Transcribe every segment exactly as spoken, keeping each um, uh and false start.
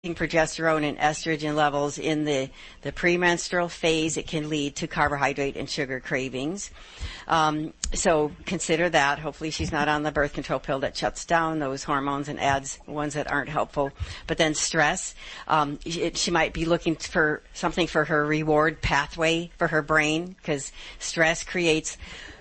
progesterone and estrogen levels in the, the premenstrual phase, it can lead to carbohydrate and sugar cravings. Um, so consider that. Hopefully she's not on the birth control pill that shuts down those hormones and adds ones that aren't helpful. But then stress, um, it, she might be looking for something for her reward pathway for her brain, because stress creates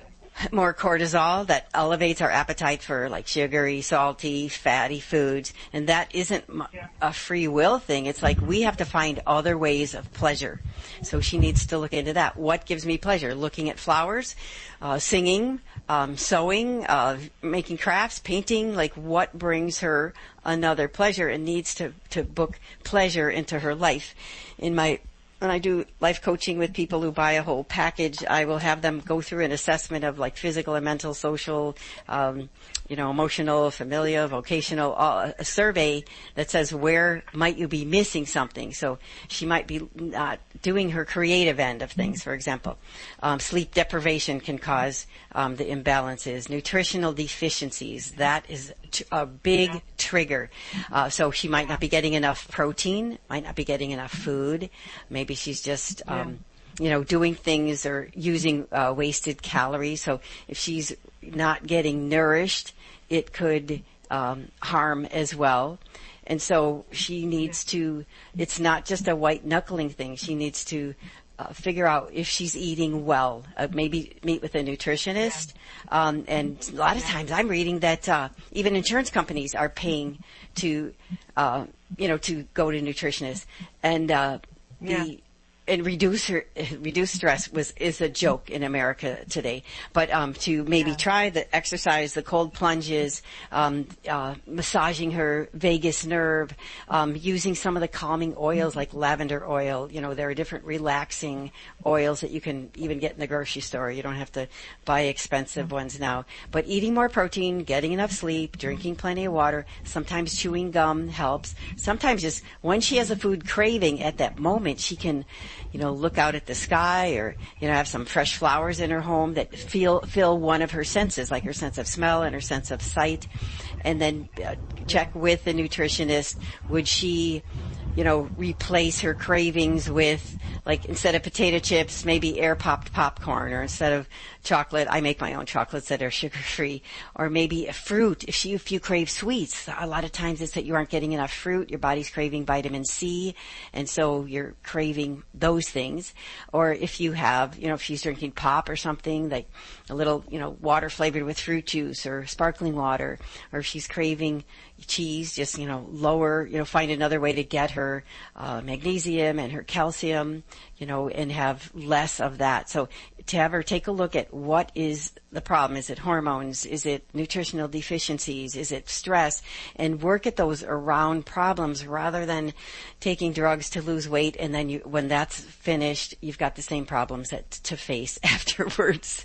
more cortisol that elevates our appetite for like sugary, salty, fatty foods. And that isn't a free will thing. It's like we have to find other ways of pleasure. So she needs to look into that. What gives me pleasure? Looking at flowers, uh, singing, um, sewing, uh, making crafts, painting, like what brings her another pleasure, and needs to, to book pleasure into her life. In my When I do life coaching with people who buy a whole package, I will have them go through an assessment of like physical and mental, social, um, you know, emotional, familial, vocational, uh, a survey that says where might you be missing something. So she might be not doing her creative end of things, for example. Um, sleep deprivation can cause um, the imbalances. Nutritional deficiencies, that is a big trigger. Uh, so she might not be getting enough protein, might not be getting enough food. Maybe she's just, um, yeah. you know, doing things or using uh, wasted calories. So if she's not getting nourished, it could um, harm as well. And so she needs to, it's not just a white knuckling thing. She needs to Uh, figure out if she's eating well, uh, maybe meet with a nutritionist. Um, and a lot of times I'm reading that uh, even insurance companies are paying to, uh, you know, to go to nutritionists. And uh, the yeah. and reduce her, reduce stress was is a joke in America today. But um, to maybe yeah. try the exercise, the cold plunges, um, uh, massaging her vagus nerve, um, using some of the calming oils like lavender oil. You know, there are different relaxing oils that you can even get in the grocery store. You don't have to buy expensive mm-hmm. ones now. But eating more protein, getting enough sleep, drinking plenty of water. Sometimes chewing gum helps. Sometimes just when she has a food craving at that moment, she can, you know, look out at the sky, or, you know, have some fresh flowers in her home that feel, fill one of her senses, like her sense of smell and her sense of sight. And then uh, check with the nutritionist. Would she, you know, replace her cravings with, like, instead of potato chips, maybe air-popped popcorn, or instead of chocolate, I make my own chocolates that are sugar-free, or maybe a fruit. If she, if you crave sweets, a lot of times it's that you aren't getting enough fruit. Your body's craving vitamin C, and so you're craving those things. Or if you have, you know, if she's drinking pop or something, like a little, you know, water flavored with fruit juice or sparkling water, or if she's craving cheese, just, you know, lower, you know, find another way to get her uh, magnesium and her calcium, you know, and have less of that. So to have her take a look at what is the problem. Is it hormones? Is it nutritional deficiencies? Is it stress? And work at those around problems rather than taking drugs to lose weight, and then you, when that's finished, you've got the same problems that, to face afterwards.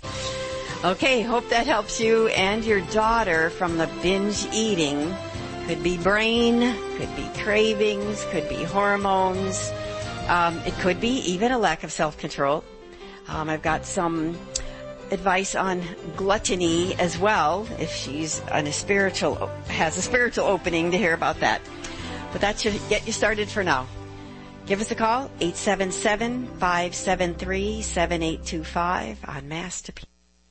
Okay, hope that helps you and your daughter from the binge eating. Could be brain, could be cravings, could be hormones. Um, it could be even a lack of self-control. Um, I've got some advice on gluttony as well, if she's on a spiritual, has a spiritual opening to hear about that. But that should get you started for now. Give us a call, eight seven seven, five seven three, seven eight two five on Master P.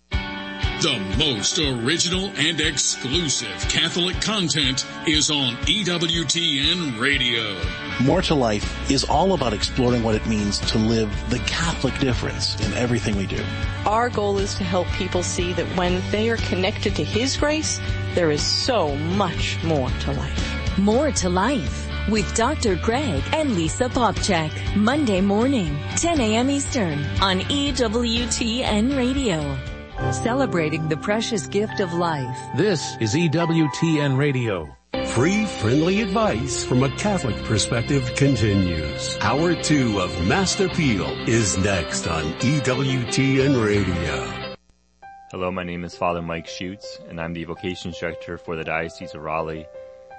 The most original and exclusive Catholic content is on E W T N Radio. More to Life is all about exploring what it means to live the Catholic difference in everything we do. Our goal is to help people see that when they are connected to His grace, there is so much more to life. More to Life with Doctor Greg and Lisa Popchak. Monday morning, ten a.m. Eastern on E W T N Radio. Celebrating the precious gift of life. This is E W T N Radio. Free, friendly advice from a Catholic perspective continues. Hour two of Master Peel is next on E W T N Radio. Hello, my name is Father Mike Schutz, and I'm the Vocations Director for the Diocese of Raleigh.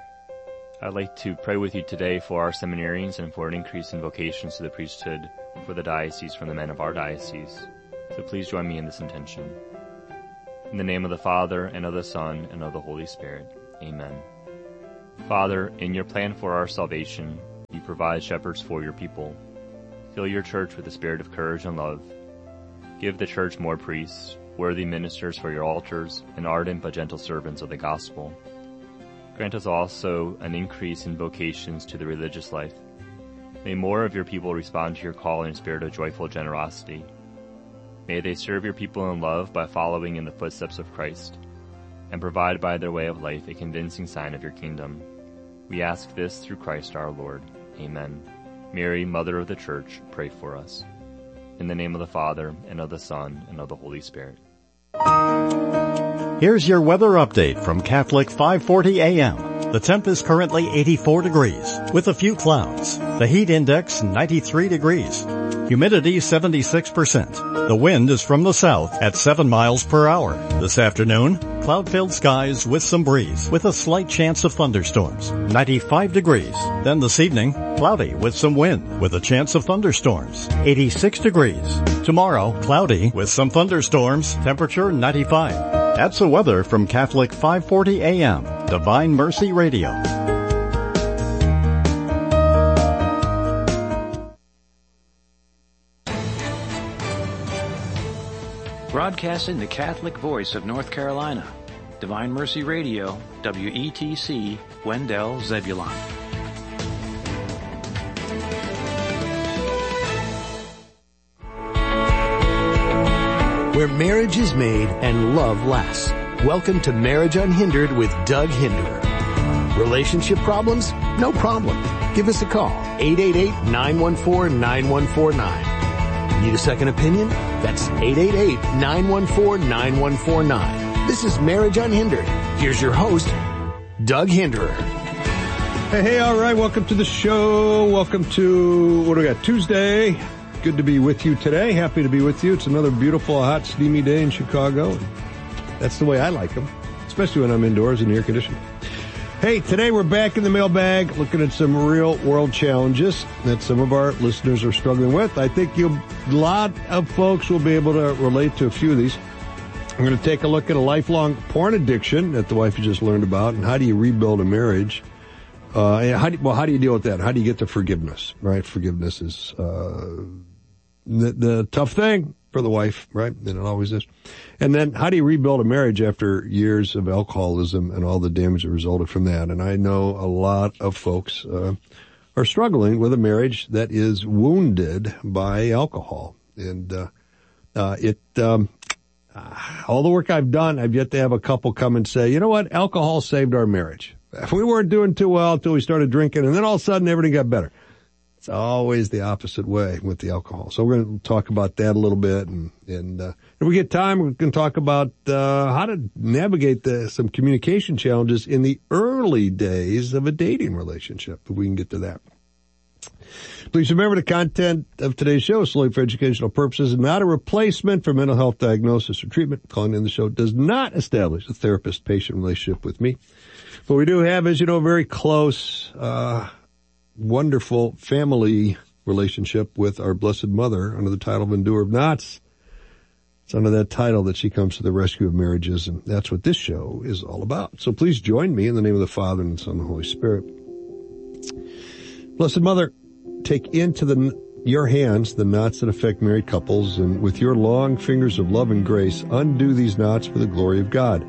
I'd like to pray with you today for our seminarians and for an increase in vocations to the priesthood for the diocese from the men of our diocese. So please join me in this intention. In the name of the Father, and of the Son, and of the Holy Spirit. Amen. Father, in your plan for our salvation, You provide shepherds for your people. Fill your church with the spirit of courage and love. Give the church more priests, worthy ministers for your altars, and ardent but gentle servants of the gospel. Grant us also an increase in vocations to the religious life. May more of your people respond to your call in a spirit of joyful generosity. May they serve your people in love by following in the footsteps of Christ, and provide by their way of life a convincing sign of your kingdom. We ask this through Christ our Lord. Amen. Mary, Mother of the Church, pray for us. In the name of the Father, and of the Son, and of the Holy Spirit. Here's your weather update from Catholic five forty A M. The temp is currently eighty-four degrees, with a few clouds. The heat index ninety-three degrees. Humidity seventy-six percent. The wind is from the south at seven miles per hour. This afternoon, cloud-filled skies with some breeze, with a slight chance of thunderstorms. ninety-five degrees. Then this evening, cloudy with some wind, with a chance of thunderstorms. eighty-six degrees. Tomorrow, cloudy with some thunderstorms. Temperature ninety-five. That's the weather from Catholic five forty A M. Divine Mercy Radio. Broadcasting the Catholic voice of North Carolina. Divine Mercy Radio, W E T C, Wendell, Zebulon. Where marriage is made and love lasts. Welcome to Marriage Unhindered with Doug Hinderer. Relationship problems? No problem. Give us a call, eight eight eight, nine one four, nine one four nine. Need a second opinion? That's eight eight eight, nine one four, nine one four nine. This is Marriage Unhindered. Here's your host, Doug Hinderer. Hey, hey, all right, welcome to the show. Welcome to, what do we got, Tuesday. Good to be with you today. Happy to be with you. It's another beautiful, hot, steamy day in Chicago. That's the way I like them, especially when I'm indoors in the air conditioning. Hey, today we're back in the mailbag looking at some real world challenges that some of our listeners are struggling with. I think you'll, a lot of folks will be able to relate to a few of these. I'm going to take a look at a lifelong porn addiction that the wife just learned about, and how do you rebuild a marriage? Uh, and how do, well, how do you deal with that? How do you get to forgiveness, right? Forgiveness is, uh, the, the tough thing for the wife, right? And it always is. And then how do you rebuild a marriage after years of alcoholism and all the damage that resulted from that? And I know a lot of folks, uh, are struggling with a marriage that is wounded by alcohol. And, uh, uh, it, um, all the work I've done, I've yet to have a couple come and say, you know what? Alcohol saved our marriage. We weren't doing too well until we started drinking, and then all of a sudden everything got better. It's always the opposite way with the alcohol. So we're going to talk about that a little bit, and, and uh, if we get time, we're going to talk about uh, how to navigate the, some communication challenges in the early days of a dating relationship, if we can get to that. Please remember the content of today's show is solely for educational purposes and not a replacement for mental health diagnosis or treatment. Calling in the show does not establish a therapist-patient relationship with me. But we do have, as you know, a very close, uh, wonderful family relationship with our Blessed Mother under the title of Endure of Knots. It's under that title that she comes to the rescue of marriages, and that's what this show is all about. So please join me in the name of the Father and the Son and the Holy Spirit. Blessed Mother, take into the, your hands the knots that affect married couples, and with your long fingers of love and grace, undo these knots for the glory of God.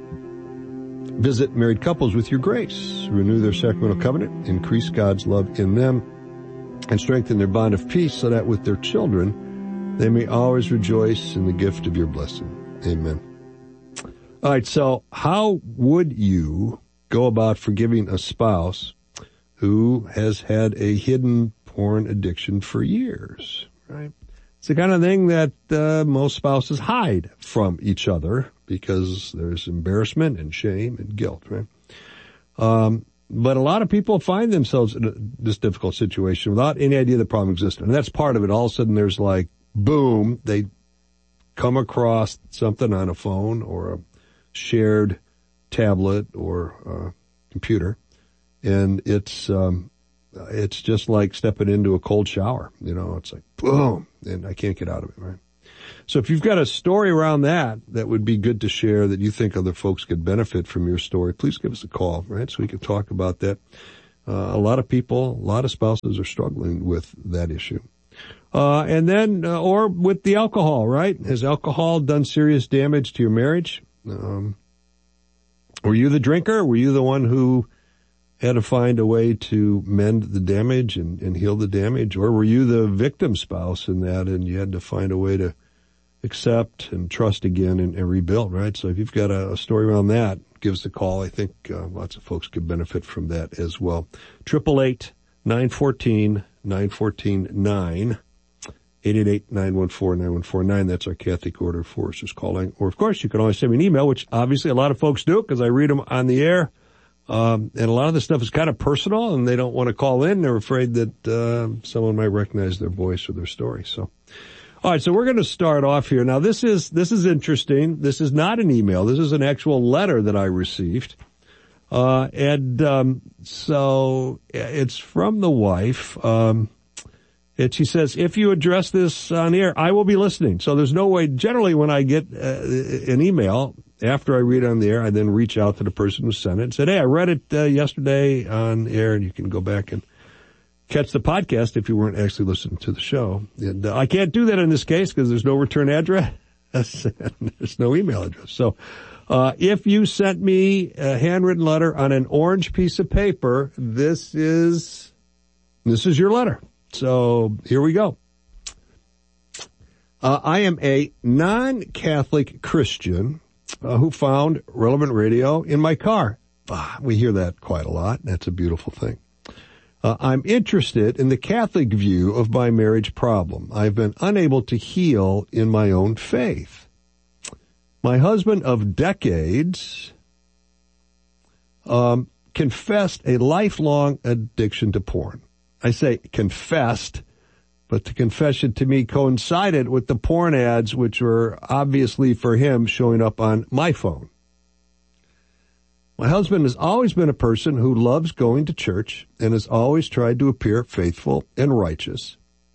Visit married couples with your grace. Renew their sacramental covenant, increase God's love in them, and strengthen their bond of peace so that with their children, they may always rejoice in the gift of your blessing. Amen. All right, so how would you go about forgiving a spouse who has had a hidden porn addiction for years, right? It's the kind of thing that uh, most spouses hide from each other because there's embarrassment and shame and guilt, right? Um, but a lot of people find themselves in a, this difficult situation without any idea the problem existed. And that's part of it. All of a sudden there's like, boom, they come across something on a phone or a shared tablet or a computer. And it's, um, it's just like stepping into a cold shower. You know, it's like, boom, and I can't get out of it, right? So if you've got a story around that that would be good to share, that you think other folks could benefit from your story, please give us a call, right? So we can talk about that. Uh, a lot of people, a lot of spouses are struggling with that issue. Uh, and then, uh, or with the alcohol, right? Has alcohol done serious damage to your marriage? Um, were you the drinker? Were you the one who had to find a way to mend the damage and, and heal the damage? Or were you the victim spouse in that and you had to find a way to accept and trust again and, and rebuild, right? So if you've got a, a story around that, give us a call. I think uh, lots of folks could benefit from that as well. Triple eight nine fourteen nine fourteen nine eight eight eight nine one four nine one four nine. That's our Catholic Order of Foresters calling. Or of course, you can always send me an email, which obviously a lot of folks do because I read them on the air. Um, and a lot of the stuff is kind of personal, and they don't want to call in. They're afraid that uh, someone might recognize their voice or their story. So. All right, so we're going to start off here. Now, this is this is interesting. This is not an email. This is an actual letter that I received. Uh, and um, so it's from the wife. Um, and she says, if you address this on air, I will be listening. So there's no way, generally when I get uh, an email, after I read it on the air, I then reach out to the person who sent it and said, hey, I read it uh, yesterday on air, and you can go back and catch the podcast if you weren't actually listening to the show. And uh, I can't do that in this case because there's no return address. There's no email address. So uh if you sent me a handwritten letter on an orange piece of paper, this is this is your letter. So here we go. Uh, I am a non-Catholic Christian uh, who found Relevant Radio in my car. Ah, we hear that quite a lot. That's a beautiful thing. Uh, I'm interested in the Catholic view of my marriage problem. I've been unable to heal in my own faith. My husband of decades um, confessed a lifelong addiction to porn. I say confessed, but the confession to me coincided with the porn ads, which were obviously for him showing up on my phone. My husband has always been a person who loves going to church and has always tried to appear faithful and righteous.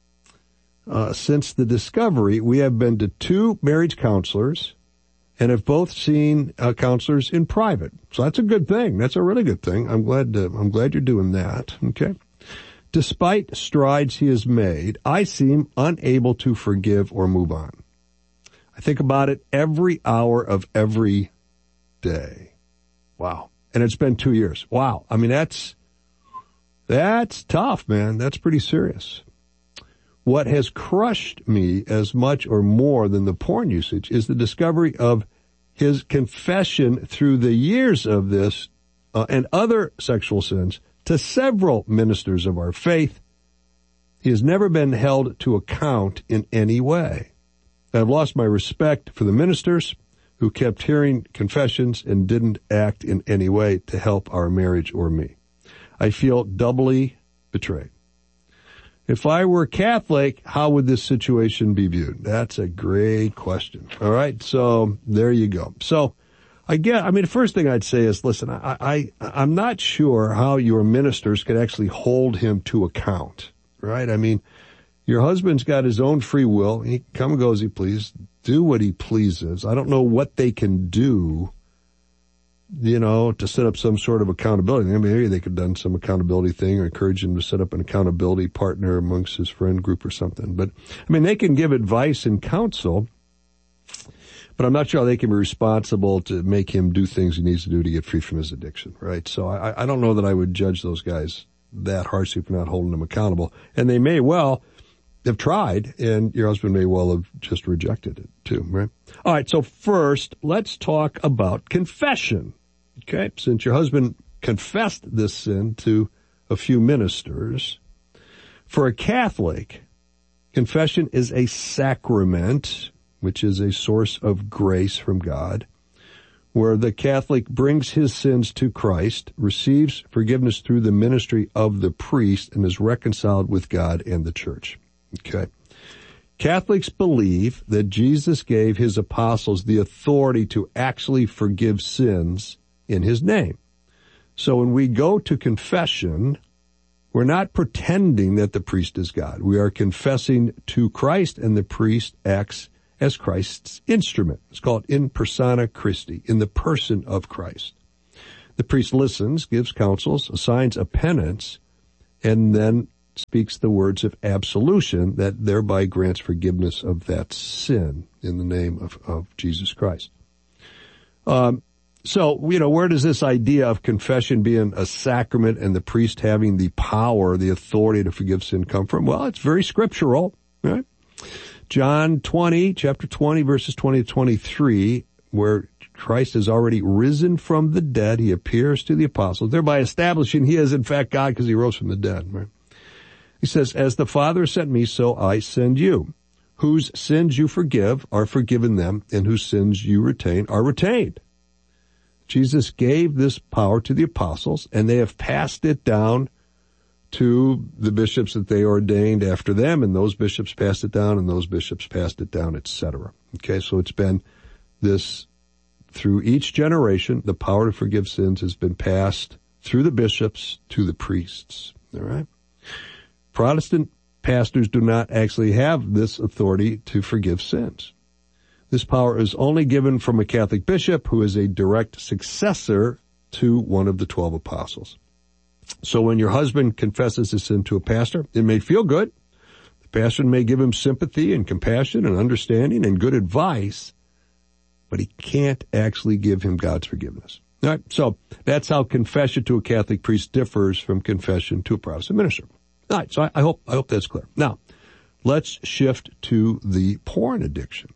Uh, since the discovery, we have been to two marriage counselors and have both seen uh, counselors in private. So that's a good thing. That's a really good thing. I'm glad to, I'm glad you're doing that. Okay. Despite strides he has made, I seem unable to forgive or move on. I think about it every hour of every day. Wow. And it's been two years. Wow. I mean, that's, that's tough, man. That's pretty serious. What has crushed me as much or more than the porn usage is the discovery of his confession through the years of this uh, and other sexual sins to several ministers of our faith. He has never been held to account in any way. I've lost my respect for the ministers who kept hearing confessions and didn't act in any way to help our marriage or me. I feel doubly betrayed. If I were Catholic, how would this situation be viewed? That's a great question. All right, so there you go. So, I get, I mean, the first thing I'd say is, listen, I, I, I'm not sure how your ministers could actually hold him to account, right? I mean, your husband's got his own free will. He can come and go as he pleases, do what he pleases. I don't know what they can do, you know, to set up some sort of accountability. I mean, maybe they could have done some accountability thing or encourage him to set up an accountability partner amongst his friend group or something. But, I mean, they can give advice and counsel, but I'm not sure how they can be responsible to make him do things he needs to do to get free from his addiction, right? So I, I don't know that I would judge those guys that harshly for not holding them accountable. And they may well have tried, and your husband may well have just rejected it too, right? All right, so first, let's talk about confession. Okay, since your husband confessed this sin to a few ministers, for a Catholic, confession is a sacrament, which is a source of grace from God, where the Catholic brings his sins to Christ, receives forgiveness through the ministry of the priest, and is reconciled with God and the church. Okay. Catholics believe that Jesus gave his apostles the authority to actually forgive sins in his name. So when we go to confession, we're not pretending that the priest is God. We are confessing to Christ, and the priest acts as Christ's instrument. It's called in persona Christi, in the person of Christ. The priest listens, gives counsels, assigns a penance, and then speaks the words of absolution that thereby grants forgiveness of that sin in the name of, of Jesus Christ. Um, so, you know, where does this idea of confession being a sacrament and the priest having the power, the authority to forgive sin come from? Well, it's very scriptural, right? John twenty, chapter twenty, verses twenty to twenty-three, where Christ has already risen from the dead. He appears to the apostles, thereby establishing he is in fact God because he rose from the dead, right? He says, as the Father sent me, so I send you. Whose sins you forgive are forgiven them, and whose sins you retain are retained. Jesus gave this power to the apostles, and they have passed it down to the bishops that they ordained after them, and those bishops passed it down, and those bishops passed it down, et cetera. Okay, so it's been this, through each generation, the power to forgive sins has been passed through the bishops to the priests. All right? Protestant pastors do not actually have this authority to forgive sins. This power is only given from a Catholic bishop who is a direct successor to one of the twelve apostles. So when your husband confesses his sin to a pastor, it may feel good. The pastor may give him sympathy and compassion and understanding and good advice, but he can't actually give him God's forgiveness. All right, so that's how confession to a Catholic priest differs from confession to a Protestant minister. All right, so I, I hope I hope that's clear. Now, let's shift to the porn addiction.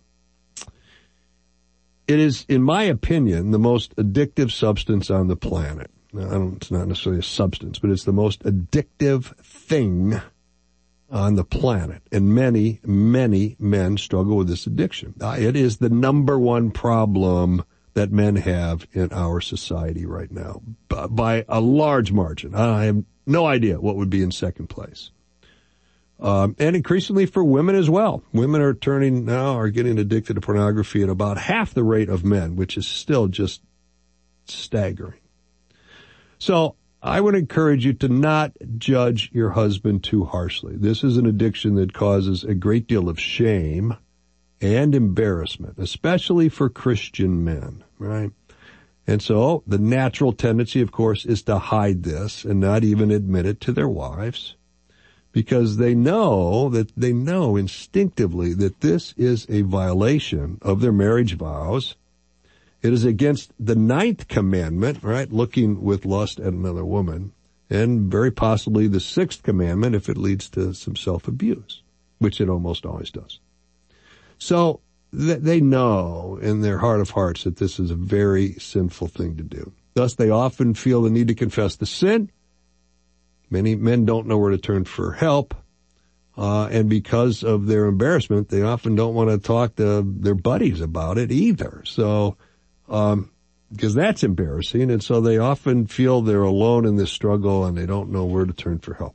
It is, in my opinion, the most addictive substance on the planet. Now, I don't, it's not necessarily a substance, but it's the most addictive thing on the planet. And many, many men struggle with this addiction. Uh, it is the number one problem that men have in our society right now, b- by a large margin. I have no idea what would be in second place. Um, and increasingly for women as well. Women are turning now, are getting addicted to pornography at about half the rate of men, which is still just staggering. So I would encourage you to not judge your husband too harshly. This is an addiction that causes a great deal of shame and embarrassment, especially for Christian men, right? And so the natural tendency, of course, is to hide this and not even admit it to their wives, because they know that they know instinctively that this is a violation of their marriage vows. It is against the ninth commandment, right? Looking with lust at another woman, and very possibly the sixth commandment if it leads to some self-abuse, which it almost always does. So th- they know in their heart of hearts that this is a very sinful thing to do. Thus, they often feel the need to confess the sin. Many men don't know where to turn for help, uh, and because of their embarrassment, they often don't want to talk to their buddies about it either. So, um, because that's embarrassing, and so they often feel they're alone in this struggle and they don't know where to turn for help.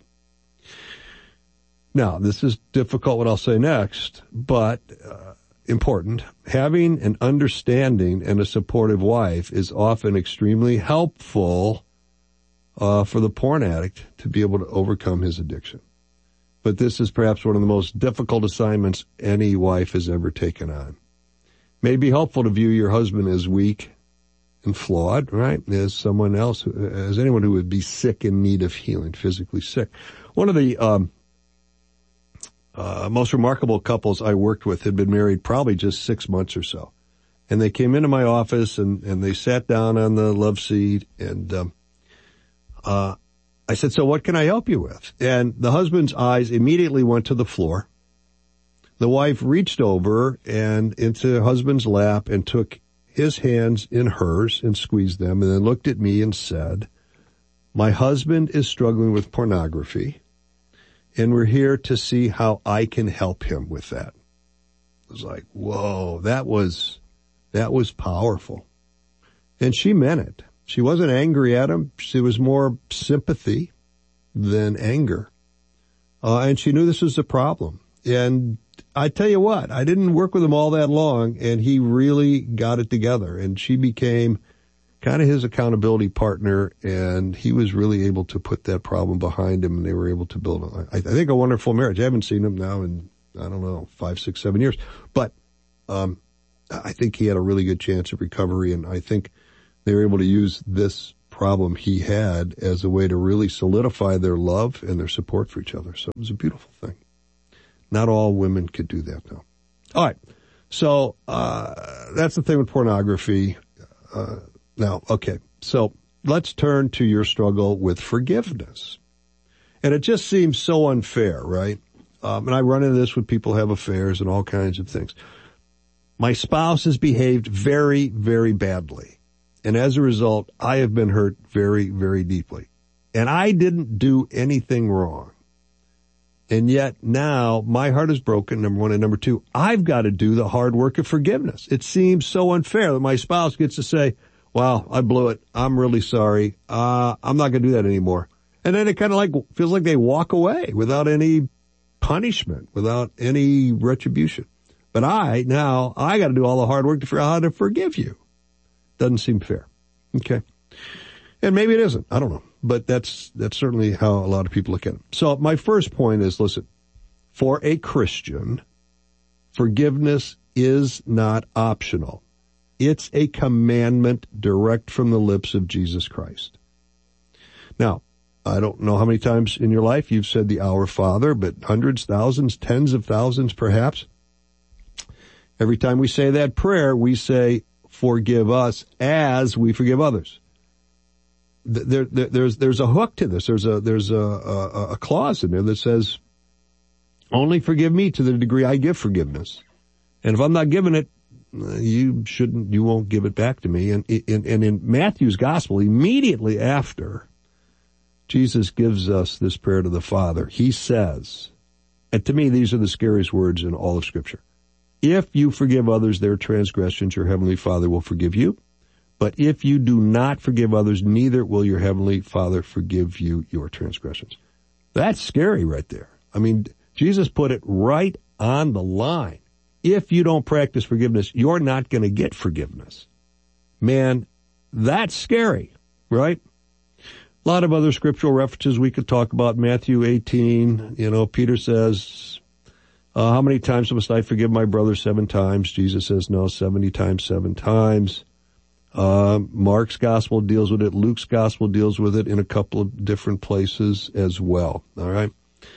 Now, this is difficult what I'll say next, but uh, important. Having an understanding and a supportive wife is often extremely helpful Uh, for the porn addict to be able to overcome his addiction. But this is perhaps one of the most difficult assignments any wife has ever taken on. It may be helpful to view your husband as weak and flawed, right? As someone else, who, as anyone who would be sick in need of healing, physically sick. One of the um, uh, most remarkable couples I worked with had been married probably just six months or so. And they came into my office and, and they sat down on the love seat and um, Uh, I said, so what can I help you with? And the husband's eyes immediately went to the floor. The wife reached over and into her husband's lap and took his hands in hers and squeezed them and then looked at me and said, my husband is struggling with pornography and we're here to see how I can help him with that. It was like, whoa, that was, that was powerful. And she meant it. She wasn't angry at him. She was more sympathy than anger. Uh, and she knew this was a problem. And I tell you what, I didn't work with him all that long, and he really got it together. And she became kind of his accountability partner, and he was really able to put that problem behind him, and they were able to build, a, I think, a wonderful marriage. I haven't seen him now in, I don't know, five, six, seven years. But um I think he had a really good chance of recovery, and I think they were able to use this problem he had as a way to really solidify their love and their support for each other. So it was a beautiful thing. Not all women could do that, though. All right. So uh that's the thing with pornography. Uh Now, okay. So let's turn to your struggle with forgiveness. And it just seems so unfair, right? Um, and I run into this with people who have affairs and all kinds of things. My spouse has behaved very, very badly. And as a result, I have been hurt very, very deeply. And I didn't do anything wrong. And yet now my heart is broken, number one. And number two, I've got to do the hard work of forgiveness. It seems so unfair that my spouse gets to say, wow, I blew it. I'm really sorry. Uh, I'm not going to do that anymore. And then it kind of like feels like they walk away without any punishment, without any retribution. But I, now, I got to do all the hard work to figure out how to forgive you. Doesn't seem fair. Okay. And maybe it isn't. I don't know. But that's, that's certainly how a lot of people look at it. So my first point is, listen, for a Christian, forgiveness is not optional. It's a commandment direct from the lips of Jesus Christ. Now, I don't know how many times in your life you've said the Our Father, but hundreds, thousands, tens of thousands perhaps. Every time we say that prayer, we say, forgive us as we forgive others. There, there, there's, there's a hook to this. There's a, there's a, a, a clause in there that says, only forgive me to the degree I give forgiveness. And if I'm not giving it, you shouldn't, you won't give it back to me. And in, and in Matthew's gospel, immediately after Jesus gives us this prayer to the Father, he says, and to me, these are the scariest words in all of Scripture. If you forgive others their transgressions, your heavenly Father will forgive you. But if you do not forgive others, neither will your heavenly Father forgive you your transgressions. That's scary right there. I mean, Jesus put it right on the line. If you don't practice forgiveness, you're not going to get forgiveness. Man, that's scary, right? A lot of other scriptural references we could talk about. Matthew eighteen, you know, Peter says, uh, how many times must I forgive my brother? Seven times. Jesus says, no, seventy times, seven times. Uh, Mark's gospel deals with it. Luke's gospel deals with it in a couple of different places as well. All right.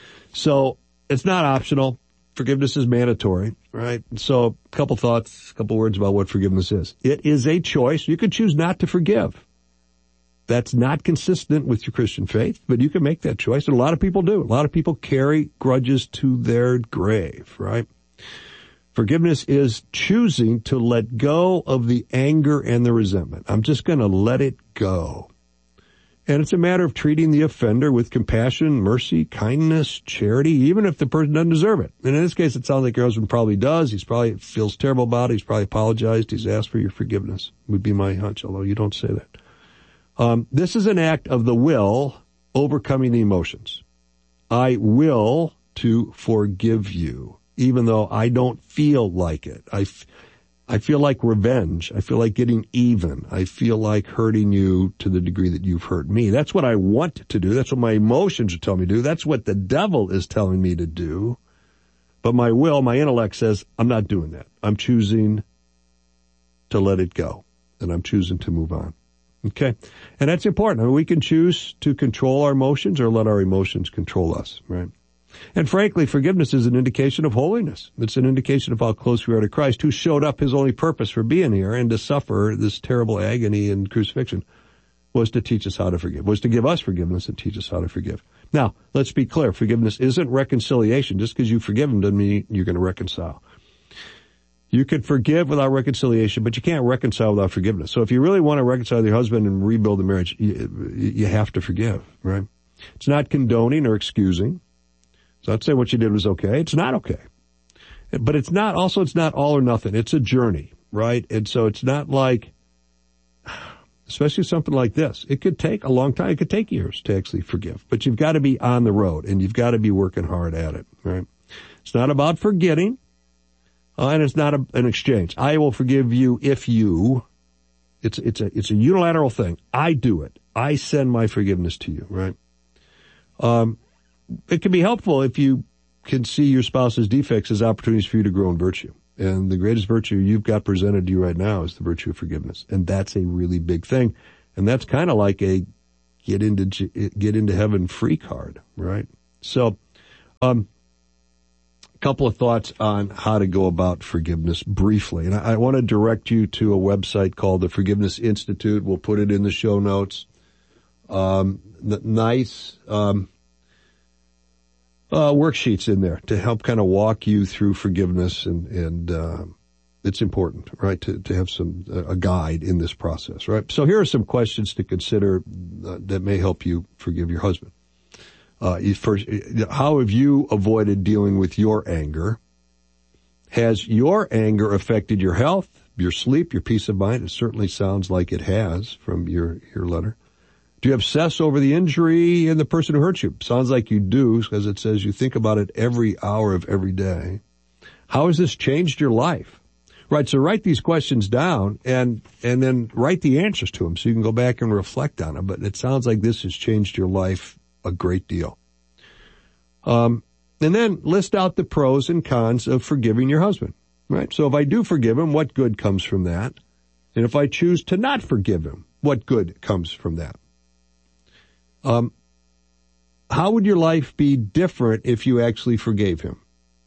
So it's not optional. Forgiveness is mandatory, right? So a couple thoughts, a couple words about what forgiveness is. It is a choice. You can choose not to forgive. That's not consistent with your Christian faith, but you can make that choice. And a lot of people do. A lot of people carry grudges to their grave, right? Forgiveness is choosing to let go of the anger and the resentment. I'm just going to let it go. And it's a matter of treating the offender with compassion, mercy, kindness, charity, even if the person doesn't deserve it. And in this case, it sounds like your husband probably does. He's probably feels terrible about it. He's probably apologized. He's asked for your forgiveness, would be my hunch, although you don't say that. Um, this is an act of the will overcoming the emotions. I will to forgive you, even though I don't feel like it. I, f- I feel like revenge. I feel like getting even. I feel like hurting you to the degree that you've hurt me. That's what I want to do. That's what my emotions are telling me to do. That's what the devil is telling me to do. But my will, my intellect says, I'm not doing that. I'm choosing to let it go. And I'm choosing to move on. Okay. And that's important. I mean, we can choose to control our emotions or let our emotions control us, right? And frankly, forgiveness is an indication of holiness. It's an indication of how close we are to Christ, who showed up his only purpose for being here and to suffer this terrible agony and crucifixion was to teach us how to forgive, was to give us forgiveness and teach us how to forgive. Now, let's be clear. Forgiveness isn't reconciliation. Just because you forgive them doesn't mean you're going to reconcile. You can forgive without reconciliation, but you can't reconcile without forgiveness. So if you really want to reconcile with your husband and rebuild the marriage, you, you have to forgive, right? It's not condoning or excusing. So I'd say what you did was okay. It's not okay. But it's not, also it's not all or nothing. It's a journey, right? And so it's not like, especially something like this, it could take a long time. It could take years to actually forgive. But you've got to be on the road and you've got to be working hard at it, right? It's not about forgetting. Uh, and it's not a, an exchange. I will forgive you if you. It's it's a it's a unilateral thing. I do it. I send my forgiveness to you. Right. Um, it can be helpful if you can see your spouse's defects as opportunities for you to grow in virtue. And the greatest virtue you've got presented to you right now is the virtue of forgiveness, and that's a really big thing. And that's kind of like a get into, get into heaven free card, right? So, um, a couple of thoughts on how to go about forgiveness briefly. And I, I want to direct you to a website called the Forgiveness Institute. We'll put it in the show notes. Um, n- nice, um, uh, worksheets in there to help kind of walk you through forgiveness and, and, uh, it's important, right, to, to have some, a guide in this process, right? So here are some questions to consider uh, that may help you forgive your husband. Uh, first, how have you avoided dealing with your anger? Has your anger affected your health, your sleep, your peace of mind? It certainly sounds like it has from your, your letter. Do you obsess over the injury and the person who hurt you? Sounds like you do, because it says you think about it every hour of every day. How has this changed your life? Right, so write these questions down and, and then write the answers to them so you can go back and reflect on them. But it sounds like this has changed your life a great deal. Um, and then list out the pros and cons of forgiving your husband, right? So if I do forgive him, what good comes from that? And if I choose to not forgive him, what good comes from that? Um, how would your life be different if you actually forgave him?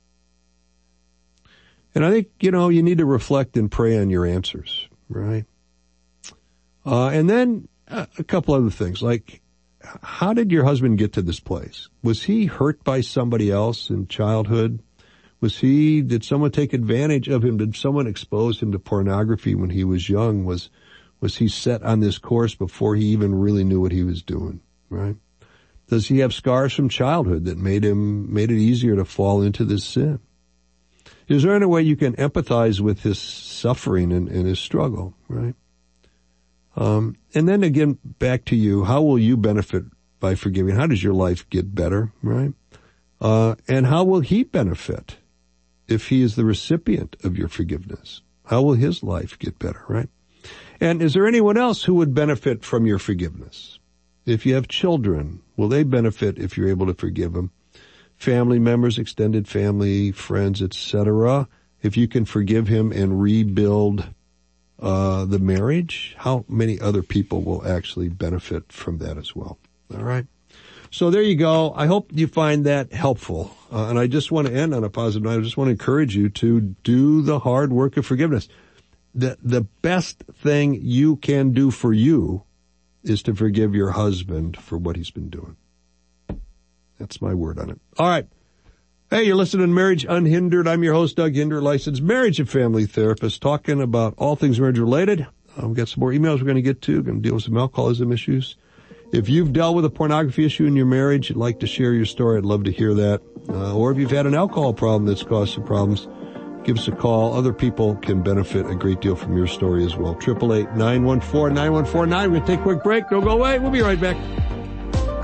And I think, you know, you need to reflect and pray on your answers, right? Uh, and then uh, a couple other things, like, how did your husband get to this place? Was he hurt by somebody else in childhood? Was he, did someone take advantage of him? Did someone expose him to pornography when he was young? Was, was he set on this course before he even really knew what he was doing, right? Does he have scars from childhood that made him, made it easier to fall into this sin? Is there any way you can empathize with his suffering and, and his struggle, right? Um, and then again, back to you, how will you benefit by forgiving? How does your life get better, right? Uh, and how will he benefit if he is the recipient of your forgiveness? How will his life get better, right? And is there anyone else who would benefit from your forgiveness? If you have children, will they benefit if you're able to forgive them? Family members, extended family, friends, et cetera. If you can forgive him and rebuild uh the marriage, how many other people will actually benefit from that as well? All right. So there you go. I hope you find that helpful. Uh, and I just want to end on a positive note. I just want to encourage you to do the hard work of forgiveness. The the best thing you can do for you is to forgive your husband for what he's been doing. That's my word on it. All right. Hey, you're listening to Marriage Unhindered. I'm your host, Doug Hinder, licensed marriage and family therapist, talking about all things marriage related. Uh, we've got some more emails we're going to get to. We're going to deal with some alcoholism issues. If you've dealt with a pornography issue in your marriage, you'd like to share your story, I'd love to hear that. Uh, or if you've had an alcohol problem that's caused some problems, give us a call. Other people can benefit a great deal from your story as well. eight eight eight, nine one four, nine one four nine. We're going to take a quick break. Don't go away. We'll be right back.